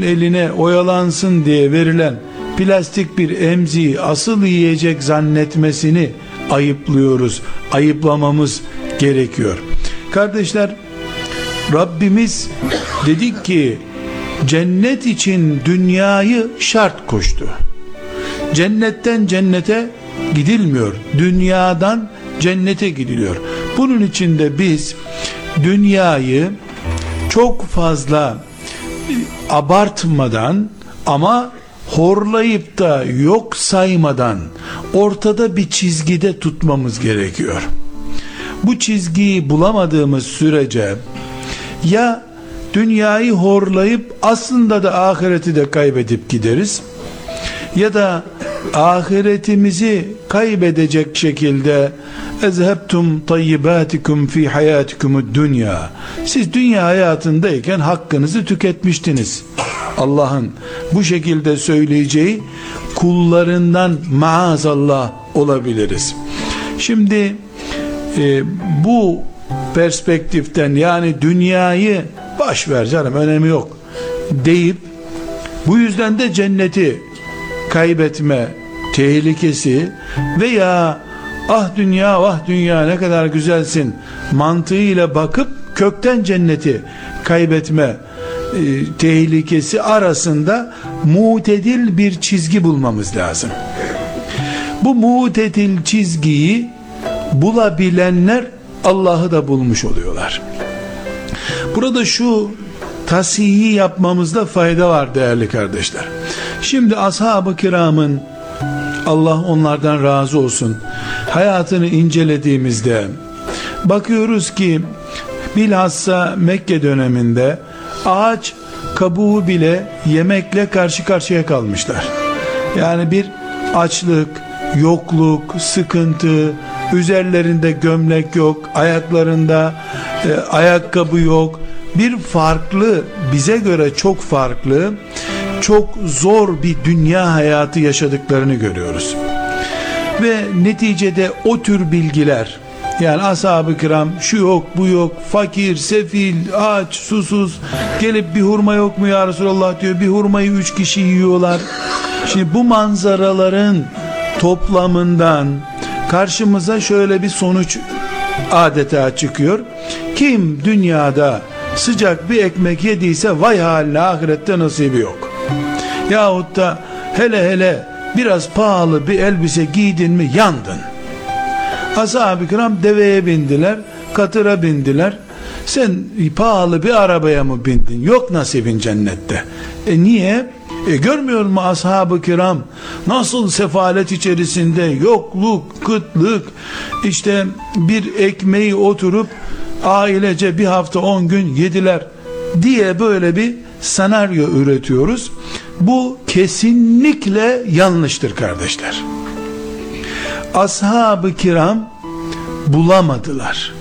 eline oyalansın diye verilen plastik bir emziği asıl yiyecek zannetmesini ayıplıyoruz. Ayıplamamız gerekiyor. Kardeşler, Rabbimiz dedik ki cennet için dünyayı şart koştu. Cennetten cennete gidilmiyor. Dünyadan cennete gidiliyor. Bunun için de biz dünyayı çok fazla abartmadan ama horlayıp da yok saymadan ortada bir çizgide tutmamız gerekiyor. Bu çizgiyi bulamadığımız sürece ya dünyayı horlayıp aslında da ahireti de kaybedip gideriz, ya da ahiretimizi kaybedecek şekilde ezhebtum tayyibatikum fi hayatikumud dünya, siz dünya hayatındayken hakkınızı tüketmiştiniz. Allah'ın bu şekilde söyleyeceği kullarından maazallah olabiliriz. Şimdi bu perspektiften, yani dünyayı boş ver canım, önemi yok deyip bu yüzden de cenneti kaybetme tehlikesi veya ah dünya vah dünya ne kadar güzelsin mantığıyla bakıp kökten cenneti kaybetme tehlikesi arasında mutedil bir çizgi bulmamız lazım. Bu mutedil çizgiyi bulabilenler Allah'ı da bulmuş oluyorlar. Burada şu tasihi yapmamızda fayda var değerli kardeşler. Şimdi ashab-ı kiramın, Allah onlardan razı olsun, hayatını incelediğimizde bakıyoruz ki bilhassa Mekke döneminde ağaç kabuğu bile yemekle karşı karşıya kalmışlar. Yani bir açlık, yokluk, sıkıntı, üzerlerinde gömlek yok, ayaklarında ayakkabı yok. Bir farklı, bize göre çok farklı, çok zor bir dünya hayatı yaşadıklarını görüyoruz. Ve neticede o tür bilgiler, yani ashab-ı kiram şu yok bu yok, fakir, sefil, aç, susuz, gelip bir hurma yok mu ya Resulallah diyor, bir hurmayı 3 kişi yiyorlar. Şimdi bu manzaraların toplamından karşımıza şöyle bir sonuç adeta çıkıyor. Kim dünyada sıcak bir ekmek yediyse vay haline, ahirette nasibi yok. Yahut da hele biraz pahalı bir elbise giydin mi yandın. Ashab-ı kiram deveye bindiler, katıra bindiler. Sen pahalı bir arabaya mı bindin? Yok nasibin cennette. Niye? Görmüyor mu ashab-ı kiram nasıl sefalet içerisinde, yokluk, kıtlık, işte bir ekmeği oturup ailece bir hafta 10 gün yediler diye böyle bir senaryo üretiyoruz. Bu kesinlikle yanlıştır kardeşler. Ashab-ı kiram bulamadılar.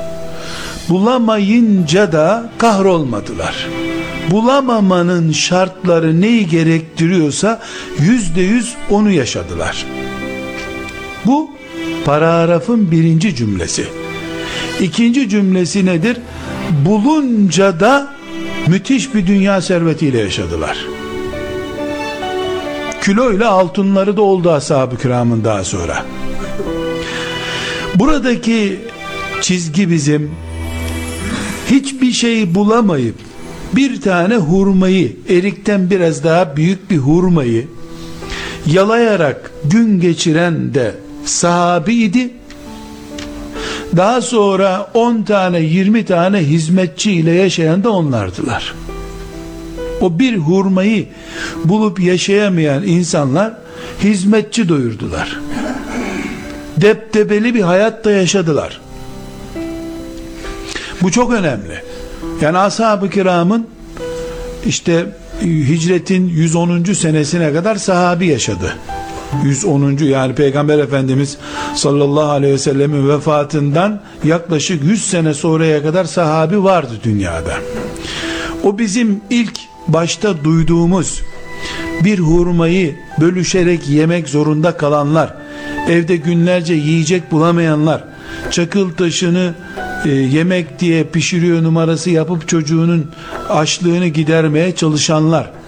Bulamayınca da kahrolmadılar. Bulamamanın şartları neyi gerektiriyorsa %100 onu yaşadılar. Bu paragrafın birinci cümlesi. İkinci cümlesi nedir? Bulunca da müthiş bir dünya servetiyle yaşadılar. Kiloyla altınları da oldu ashab-ı kiramın daha sonra. Buradaki çizgi bizim hiçbir şey bulamayıp bir tane hurmayı, erikten biraz daha büyük bir hurmayı yalayarak gün geçiren de sahabiydi. Daha sonra 10 tane 20 tane hizmetçi ile yaşayan da onlardılar. O bir hurmayı bulup yaşayamayan insanlar hizmetçi doyurdular. Deptebeli bir hayat da yaşadılar. Bu çok önemli. Yani ashab-ı kiramın işte hicretin 110. senesine kadar sahabi yaşadı. 110. yani Peygamber Efendimiz sallallahu aleyhi ve sellemin vefatından yaklaşık 100 sene sonraya kadar sahabi vardı dünyada. O bizim ilk başta duyduğumuz bir hurmayı bölüşerek yemek zorunda kalanlar, evde günlerce yiyecek bulamayanlar, çakıl taşını yemek diye pişiriyor numarası yapıp çocuğunun açlığını gidermeye çalışanlar,